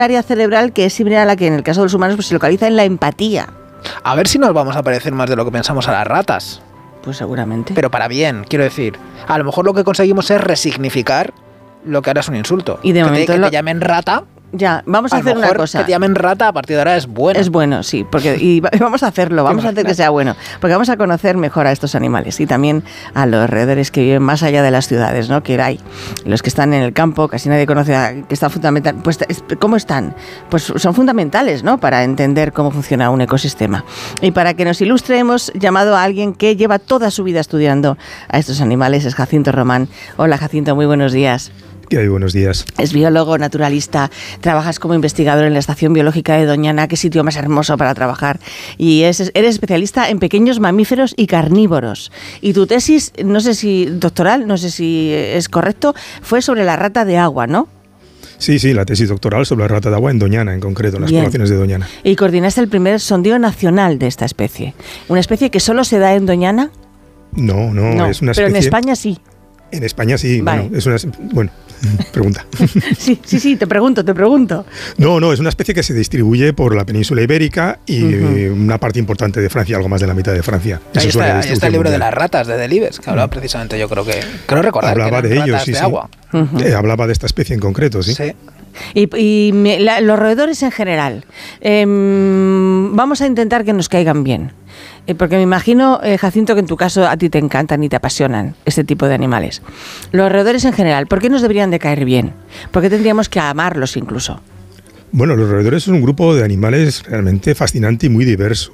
área cerebral que es similar a la que en el caso de los humanos pues se localiza en la empatía. A ver si nos vamos a parecer más de lo que pensamos a las ratas. Pues seguramente. Pero para bien, quiero decir. A lo mejor lo que conseguimos es resignificar lo que ahora es un insulto. Y de momento que te llamen rata. Ya, vamos a hacer una cosa. Que te llamen rata a partir de ahora es bueno. Es bueno, sí, y vamos a hacerlo, vamos a hacer que sea bueno, porque vamos a conocer mejor a estos animales y también a los roedores que viven más allá de las ciudades, ¿no? Que hay los que están en el campo, casi nadie conoce que están fundamental. Pues ¿cómo están? Pues son fundamentales, ¿no? Para entender cómo funciona un ecosistema. Y para que nos ilustre hemos llamado a alguien que lleva toda su vida estudiando a estos animales, es Jacinto Román. Hola Jacinto, muy buenos días. ¿Qué hay? Buenos días. Es biólogo, naturalista, trabajas como investigador en la Estación Biológica de Doñana, qué sitio más hermoso para trabajar. Y eres especialista en pequeños mamíferos y carnívoros. Y tu tesis, no sé si doctoral, no sé si es correcto, fue sobre la rata de agua, ¿no? Sí, la tesis doctoral sobre la rata de agua en Doñana, en concreto, en las poblaciones de Doñana. Y coordinaste el primer sondeo nacional de esta especie. ¿Una especie que solo se da en Doñana? No, es una especie... Pero en España sí. En España sí, vale. Pregunta. Sí, te pregunto. No, es una especie que se distribuye por la península ibérica y una parte importante de Francia, algo más de la mitad de Francia. Ahí está el libro de las ratas de Delibes, que hablaba precisamente, yo creo recordar hablaba que de ellos, ratas de agua. Hablaba de esta especie en concreto, sí. Los roedores en general, vamos a intentar que nos caigan bien. Porque me imagino, Jacinto, que en tu caso a ti te encantan y te apasionan este tipo de animales. Los roedores en general, ¿por qué nos deberían de caer bien? ¿Por qué tendríamos que amarlos incluso? Bueno, los roedores son un grupo de animales realmente fascinante y muy diverso.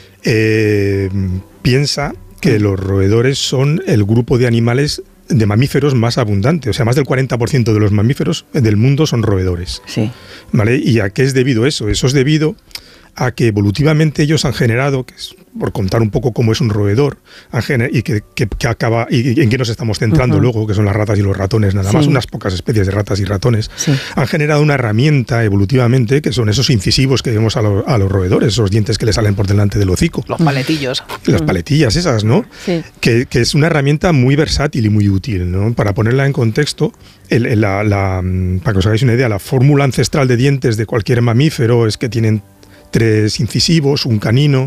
Piensa que los roedores son el grupo de animales de mamíferos más abundante, o sea, más del 40% de los mamíferos del mundo son roedores. Sí. ¿Vale? ¿Y a qué es debido eso? Eso es debido a que evolutivamente ellos han generado, que es, por contar un poco cómo es un roedor, y que acaba, y en qué nos estamos centrando luego, que son las ratas y los ratones, nada más, unas pocas especies de ratas y ratones, han generado una herramienta evolutivamente, que son esos incisivos que vemos a los roedores, esos dientes que le salen por delante del hocico. Los paletillos. Las paletillas esas, ¿no? Sí. Que es una herramienta muy versátil y muy útil, ¿no? Para ponerla en contexto, para que os hagáis una idea, la fórmula ancestral de dientes de cualquier mamífero es que tienen 3 incisivos, un canino,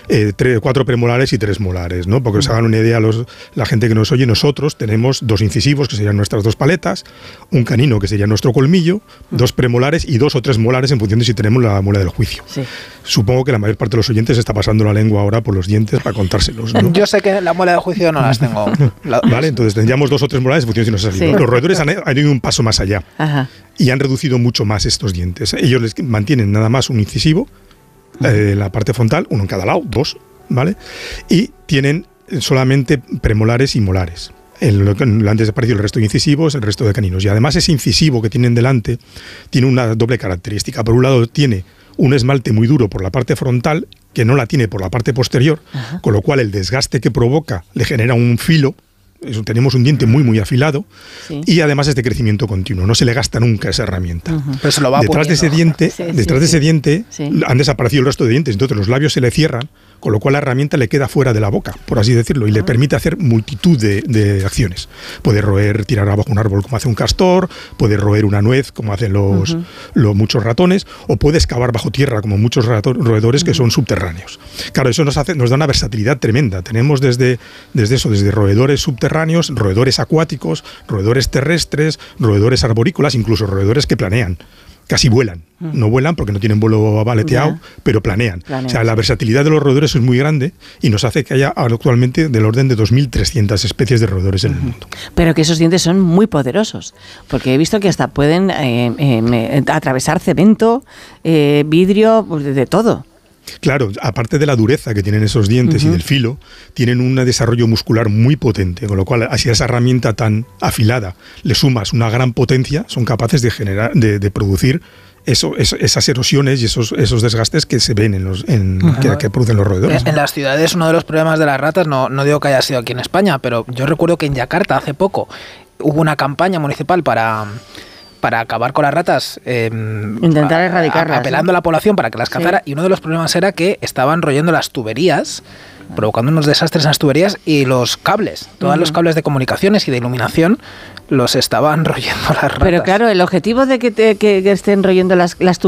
4 premolares y 3 molares, ¿no? Porque os hagan una idea la gente que nos oye, nosotros tenemos 2 incisivos, que serían nuestras 2 paletas, un canino, que sería nuestro colmillo, 2 premolares y 2 o 3 molares en función de si tenemos la muela del juicio. Sí. Supongo que la mayor parte de los oyentes está pasando la lengua ahora por los dientes para contárselos, ¿no? Yo sé que la muela del juicio no las tengo. Vale, entonces tendríamos 2 o 3 molares en función de si nos ha salido. Sí. Los roedores han ido un paso más allá. Ajá. Y han reducido mucho más estos dientes. Ellos les mantienen nada más un incisivo, la parte frontal, uno en cada lado, 2, ¿vale? Y tienen solamente premolares y molares. Antes apareció el resto de incisivos, el resto de caninos. Y además ese incisivo que tienen delante tiene una doble característica. Por un lado tiene un esmalte muy duro por la parte frontal, que no la tiene por la parte posterior, con lo cual el desgaste que provoca le genera un filo. Tenemos un diente muy muy afilado y además es de crecimiento continuo, no se le gasta nunca esa herramienta. Pero se lo va detrás de ese diente han desaparecido el resto de dientes, entonces los labios se le cierran, con lo cual la herramienta le queda fuera de la boca, por así decirlo, y le permite hacer multitud de acciones. Puede tirar abajo un árbol como hace un castor, puede roer una nuez como hacen los muchos ratones, o puede excavar bajo tierra como muchos roedores que son subterráneos. Claro, eso nos da una versatilidad tremenda. Tenemos desde roedores subterráneos, roedores acuáticos, roedores terrestres, roedores arborícolas, incluso roedores que planean. Casi vuelan. No vuelan porque no tienen vuelo aleteado, pero planean. O sea, la versatilidad de los roedores es muy grande y nos hace que haya actualmente del orden de 2.300 especies de roedores en el mundo. Pero que esos dientes son muy poderosos, porque he visto que hasta pueden atravesar cemento, vidrio, de todo. Claro, aparte de la dureza que tienen esos dientes y del filo, tienen un desarrollo muscular muy potente, con lo cual, así a esa herramienta tan afilada le sumas una gran potencia, son capaces de generar, de producir esas erosiones y esos desgastes que se ven que producen los roedores. En las ciudades uno de los problemas de las ratas, no digo que haya sido aquí en España, pero yo recuerdo que en Yakarta hace poco hubo una campaña municipal para acabar con las ratas, intentar erradicarlas, apelando a la población para que las cazara, y uno de los problemas era que estaban royendo las tuberías provocando unos desastres en las tuberías, y los cables, todos los cables de comunicaciones y de iluminación los estaban royendo las ratas. Pero claro, el objetivo de que estén royendo las